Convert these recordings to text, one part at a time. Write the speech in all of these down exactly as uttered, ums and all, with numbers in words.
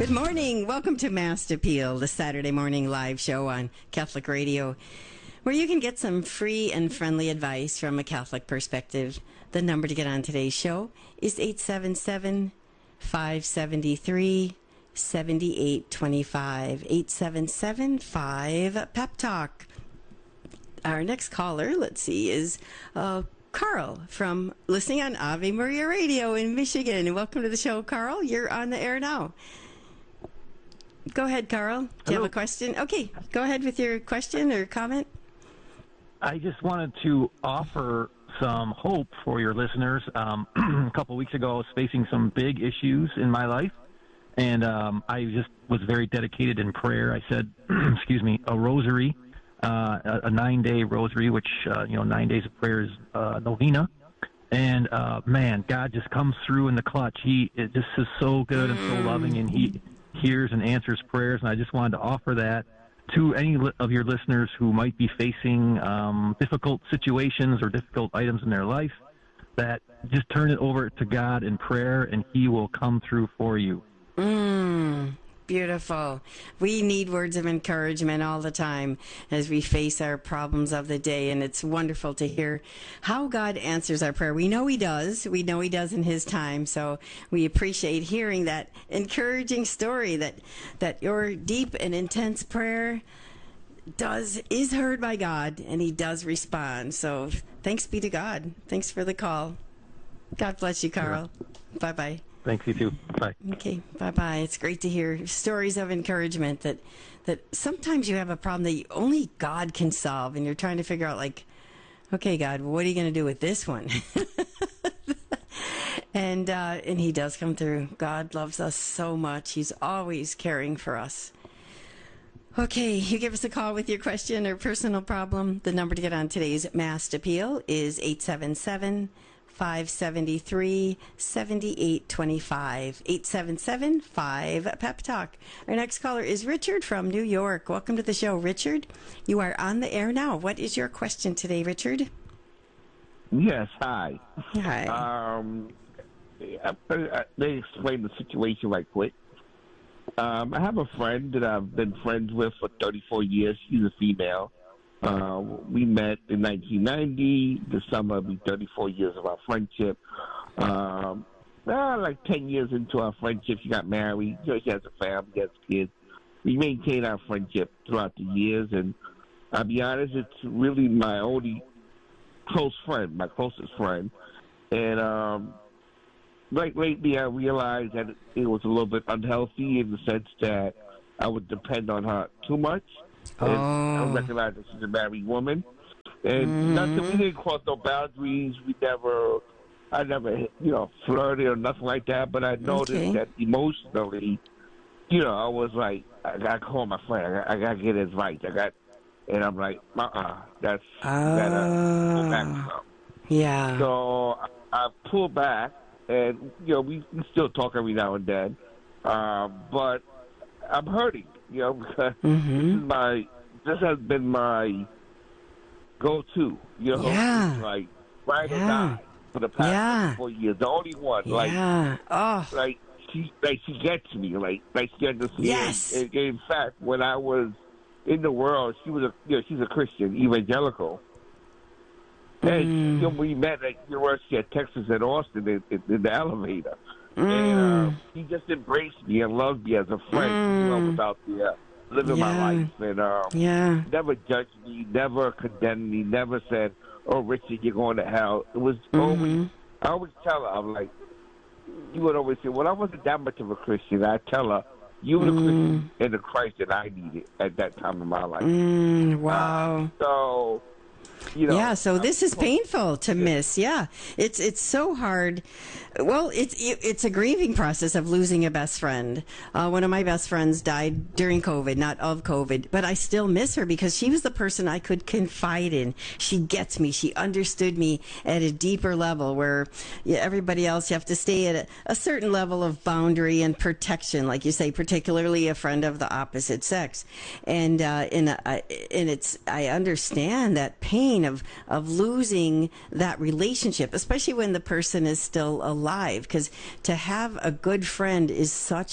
Good morning. Welcome to Mass Appeal, the Saturday morning live show on Catholic Radio, where you can get some free and friendly advice from a Catholic perspective. The number to get on today's show is eight seven seven, five seven three, seven eight two five. eight seven seven, five, Pep Talk. Our next caller, let's see, is uh, Carl from listening on Ave Maria Radio in Michigan. Welcome to the show, Carl. You're on the air now. Go ahead, Carl. Do Hello. you have a question? Okay, go ahead with your question or comment. I just wanted to offer some hope for your listeners. Um, a couple of weeks ago, I was facing some big issues in my life, and um, I just was very dedicated in prayer. I said, excuse me, a rosary, uh, a, a nine-day rosary, which, uh, you know, nine days of prayer is uh, novena. And, uh, man, God just comes through in the clutch. He it just is so good and so loving, and he hears and answers prayers, and I just wanted to offer that to any li- of your listeners who might be facing um, difficult situations or difficult items in their life, that just turn it over to God in prayer, and he will come through for you. Mm, beautiful. We need words of encouragement all the time as we face our problems of the day, and it's wonderful to hear how God answers our prayer. We know he does. We know he does in his time, so we appreciate hearing that encouraging story that, that your deep and intense prayer does is heard by God, and he does respond. So thanks be to God. Thanks for the call. God bless you, Carl. Sure. Bye-bye. Thanks, you too. Bye. Okay, bye-bye. It's great to hear stories of encouragement that that sometimes you have a problem that only God can solve, and you're trying to figure out, like, okay, God, what are you going to do with this one? and uh, and he does come through. God loves us so much. He's always caring for us. Okay, you give us a call with your question or personal problem. The number to get on today's Mass Appeal is eight seven seven, five seven three, seven eight two five. eight seven seven, five, Pep Talk. Our next caller is Richard from New York. Welcome to the show, Richard. You are on the air now. What is your question today, Richard? Yes, hi. Hi. Um, I, I, they explained the situation right quick. Um, I have a friend that I've been friends with for thirty-four years. She's a female. Uh, we met in nineteen ninety. The summer will be thirty-four years of our friendship. Um, uh, like ten years into our friendship, she got married. You know, she has a family, she has kids. We maintain our friendship throughout the years, and I'll be honest, it's really my only close friend, my closest friend. And um, like lately, I realized that it was a little bit unhealthy in the sense that I would depend on her too much. And I Oh. recognize that she's a married woman. And Mhm. nothing, we didn't cross no boundaries. We never, I never, you know, flirted or nothing like that. But I noticed Okay. that emotionally, you know, I was like, I got to call my friend. I got, I got to get advice. I got, and I'm like, uh-uh, that's, gotta pull back Oh. some. Yeah. So I, I pulled back, and, you know, we, we still talk every now and then. Uh, but I'm hurting, you know, because Mhm. this is my, this has been my go-to, you know. Yeah. It's like, ride or Yeah. die for the past Yeah. four years. The only one, like, Yeah. Oh. like, she, like, she gets me, like, like she understands. Yes. And, in fact, when I was in the world, she was a, you know, she's a Christian, evangelical. And Mm. you know, we met at University of Texas at Austin in, in, in the elevator. And Mm. uh, he just embraced me and loved me as a friend. Mm. You know, I was out there living my Yeah. life, and um, Yeah. never judged me, never condemned me, never said, "Oh, Richard, you're going to hell." It was always. Mhm. I always tell her, I'm like, you would always say, "Well, I wasn't that much of a Christian." I tell her, "You were the Christian and the Christ that I needed at that time in my life." Mm. Wow. Uh, so. You know, Yeah, so this is I'm- painful to miss. Yeah, it's it's so hard. Well, it's it's a grieving process of losing a best friend. Uh, one of my best friends died during COVID, not of COVID, but I still miss her because she was the person I could confide in. She gets me. She understood me at a deeper level where yeah, everybody else, you have to stay at a, a certain level of boundary and protection, like you say, particularly a friend of the opposite sex. And uh, and I and it's I understand that pain of of losing that relationship, especially when the person is still alive, because to have a good friend is such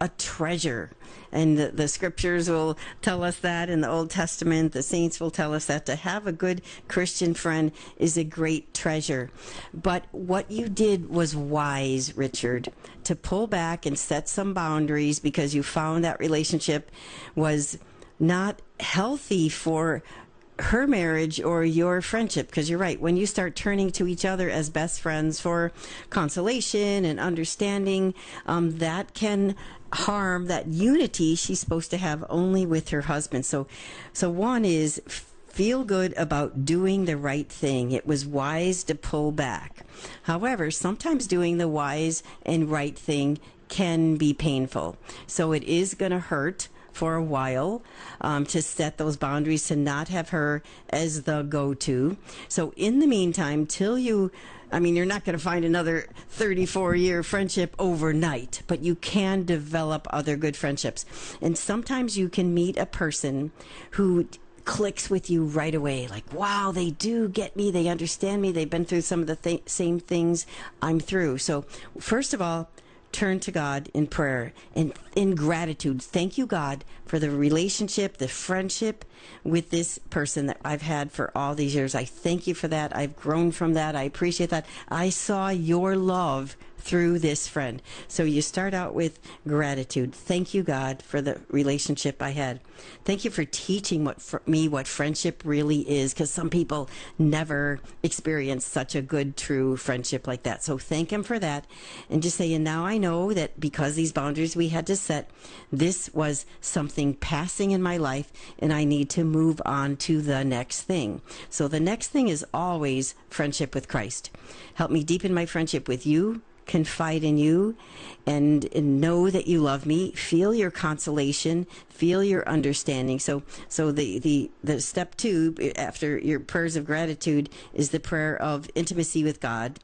a treasure. And the, the scriptures will tell us that in the Old Testament. The saints will tell us that to have a good Christian friend is a great treasure. But what you did was wise, Richard, to pull back and set some boundaries because you found that relationship was not healthy for her marriage or your friendship. Because you're right, when you start turning to each other as best friends for consolation and understanding, um, that can harm that unity she's supposed to have only with her husband. So, so one is feel good about doing the right thing. It was wise to pull back. However, sometimes doing the wise and right thing can be painful. So it is going to hurt for a while um, to set those boundaries, to not have her as the go-to. So in the meantime, till you, I mean, you're not going to find another thirty-four year friendship overnight, but you can develop other good friendships. And sometimes you can meet a person who clicks with you right away. Like, wow, they do get me. They understand me. They've been through some of the th- same things I'm through. So first of all, turn to God in prayer and in gratitude. Thank you, God, for the relationship, the friendship with this person that I've had for all these years. I thank you for that. I've grown from that. I appreciate that. I saw your love through this friend. So you start out with gratitude. Thank you, God, for the relationship I had. Thank you for teaching what for me what friendship really is, because some people never experience such a good, true friendship like that. So thank him for that. And just say, and now I know that because these boundaries we had to set, this was something passing in my life, and I need to move on to the next thing. So the next thing is always friendship with Christ. Help me deepen my friendship with you, confide in you, and, and know that you love me, feel your consolation, feel your understanding. So so the, the, the step two after your prayers of gratitude is the prayer of intimacy with God.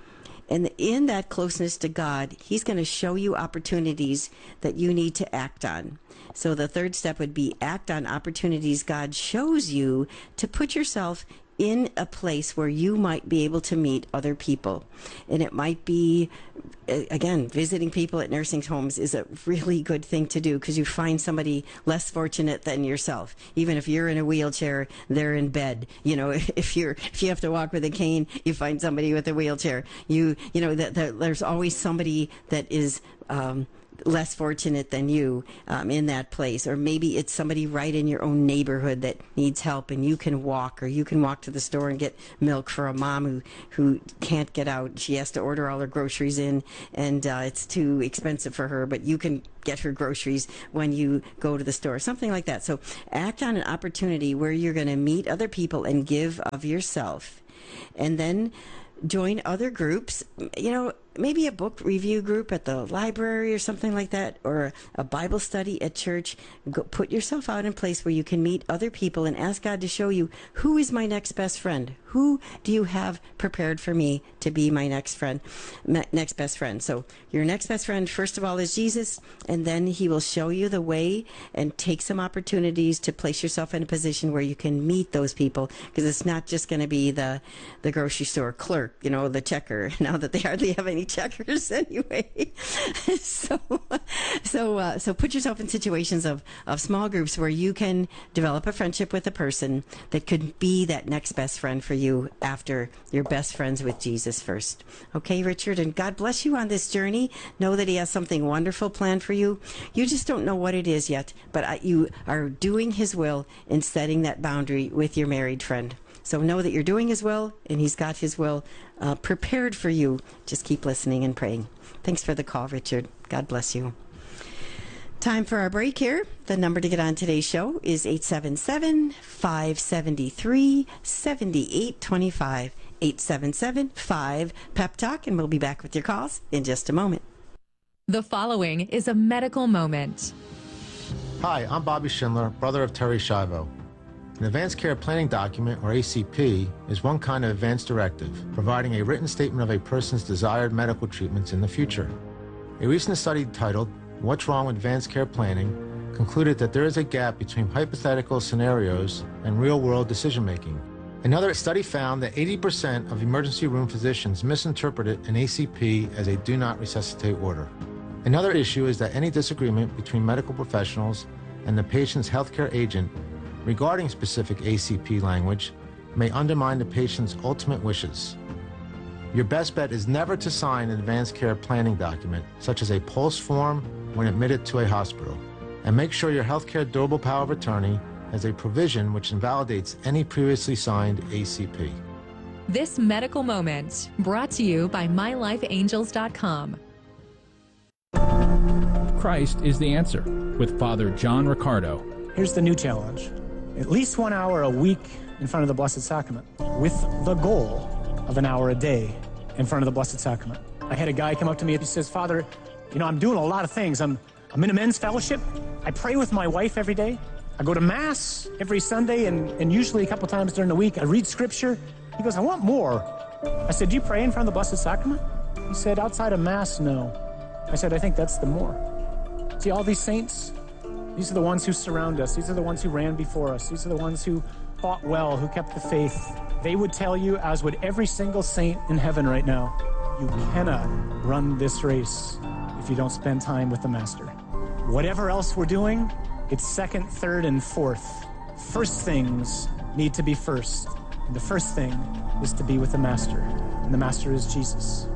And in that closeness to God, he's going to show you opportunities that you need to act on. So the third step would be act on opportunities God shows you to put yourself in a place where you might be able to meet other people. And it might be, again, visiting people at nursing homes is a really good thing to do, because you find somebody less fortunate than yourself. Even if you're in a wheelchair, they're in bed. You know, if you're if you have to walk with a cane, you find somebody with a wheelchair. You you know that, that there's always somebody that is um, less fortunate than you um, in that place. Or maybe it's somebody right in your own neighborhood that needs help, and you can walk, or you can walk to the store and get milk for a mom who, who can't get out. She has to order all her groceries in, and uh, it's too expensive for her, but you can get her groceries when you go to the store, something like that. So act on an opportunity where you're going to meet other people and give of yourself. And then join other groups, you know, maybe a book review group at the library or something like that, or a Bible study at church. Go, put yourself out in a place where you can meet other people and ask God to show you, who is my next best friend? Who do you have prepared for me to be my next friend, next best friend? So your next best friend, first of all, is Jesus, and then he will show you the way and take some opportunities to place yourself in a position where you can meet those people, because it's not just going to be the, the grocery store clerk, you know, the checker, now that they hardly have any checkers anyway. so so uh, so put yourself in situations of, of small groups where you can develop a friendship with a person that could be that next best friend for you after you're best friends with Jesus first. Okay, Richard, and God bless you on this journey. Know that he has something wonderful planned for you. You just don't know what it is yet, but you are doing his will in setting that boundary with your married friend. So know that you're doing his will, and he's got his will uh, prepared for you. Just keep listening and praying. Thanks for the call, Richard. God bless you. Time for our break here. The number to get on today's show is eight seven seven, five seven three, seven eight two five. eight seven seven, five, PEP TALK, and we'll be back with your calls in just a moment. The following is a medical moment. Hi, I'm Bobby Schindler, brother of Terry Schiavo. An Advanced Care Planning Document, or A C P, is one kind of advance directive, providing a written statement of a person's desired medical treatments in the future. A recent study titled, What's Wrong with Advanced Care Planning, concluded that there is a gap between hypothetical scenarios and real-world decision-making. Another study found that eighty percent of emergency room physicians misinterpreted an A C P as a do not resuscitate order. Another issue is that any disagreement between medical professionals and the patient's healthcare agent regarding specific A C P language may undermine the patient's ultimate wishes. Your best bet is never to sign an advanced care planning document, such as a PULSE form when admitted to a hospital. And make sure your healthcare durable power of attorney has a provision which invalidates any previously signed A C P. This medical moment brought to you by my life angels dot com. Christ is the answer with Father John Riccardo. Here's the new challenge. At least one hour a week in front of the Blessed Sacrament, with the goal of an hour a day in front of the Blessed Sacrament. I had a guy come up to me and he says, Father, you know, I'm doing a lot of things. I'm, I'm in a men's fellowship. I pray with my wife every day. I go to Mass every Sunday and, and usually a couple times during the week. I read Scripture. He goes, I want more. I said, do you pray in front of the Blessed Sacrament? He said, outside of Mass, no. I said, I think that's the more. See, all these saints, these are the ones who surround us. These are the ones who ran before us. These are the ones who fought well, who kept the faith. They would tell you, as would every single saint in heaven right now, you cannot run this race if you don't spend time with the Master. Whatever else we're doing, it's second, third, and fourth. First things need to be first. And the first thing is to be with the Master, and the Master is Jesus.